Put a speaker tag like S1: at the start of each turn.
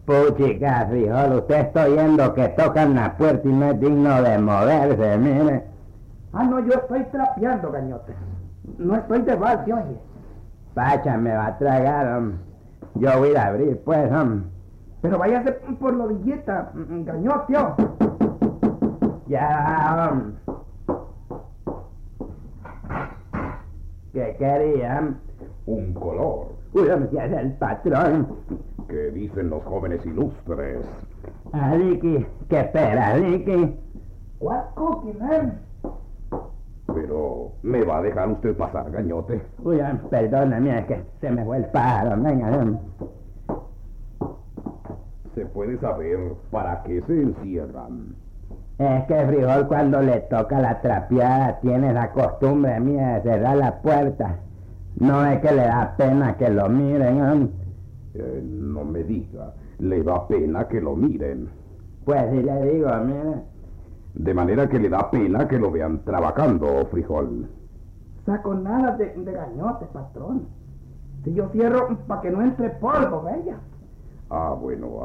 S1: Puchica, frijol, usted está oyendo que tocan la puerta y no es digno de moverse, mire.
S2: Ah, no, yo estoy trapeando, gañote. No estoy de balde, oye.
S1: Pacha, me va a tragar, yo voy a ir a abrir, pues,
S2: Pero váyase por la orillita, gañote, oh.
S1: Ya, ¿Qué querían?
S3: Un color.
S1: Uy, ya es el patrón.
S3: ¿Qué dicen los jóvenes ilustres?
S1: Ricky, ¿qué espera, Ricky?
S2: What cookie, man?
S3: Pero, ¿me va a dejar usted pasar, gañote?
S1: Uy, perdóname, es que se me fue el pájaro, venga.
S3: ¿Se puede saber para qué se encierran?
S1: Es que frijol cuando le toca la trapeada tiene la costumbre mía de cerrar la puerta. No es que le da pena que lo miren,
S3: No me diga, le da pena que lo miren.
S1: Pues sí le digo, mire.
S3: De manera que le da pena que lo vean trabajando, frijol.
S2: Saco nada de gañote, patrón. Si yo cierro para que no entre polvo, bella.
S3: Ah, bueno,